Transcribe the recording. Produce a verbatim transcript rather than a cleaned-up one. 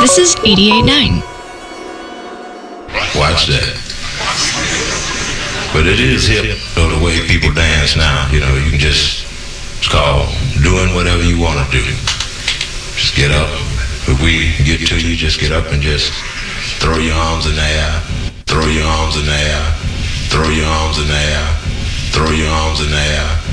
This is eighty-eight point nine. Watch that. But it is hip, though, the way people dance now. You know, you can just, it's called doing whatever you want to do. Just get up. If we get to you, just get up and just throw your arms in the air. Throw your arms in the air. Throw your arms in the air. Throw your arms in the air.